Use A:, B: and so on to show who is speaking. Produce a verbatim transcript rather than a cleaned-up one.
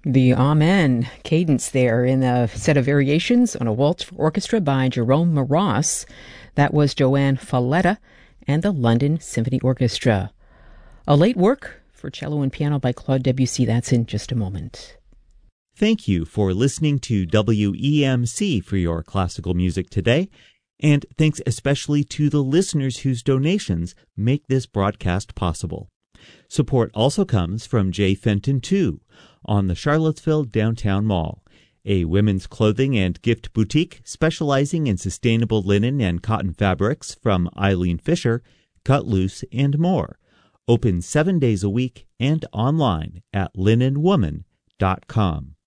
A: The Amen cadence there in a set of variations on a waltz for orchestra by Jerome Moross. That was Joanne Falletta and the London Symphony Orchestra. A late work for cello and piano by Claude Debussy. That's in just a moment.
B: Thank you for listening to W E M C for your classical music today. And thanks especially to the listeners whose donations make this broadcast possible. Support also comes from J. Fenton two on the Charlottesville Downtown Mall, a women's clothing and gift boutique specializing in sustainable linen and cotton fabrics from Eileen Fisher, Cut Loose, and more. Open seven days a week and online at linen woman dot com.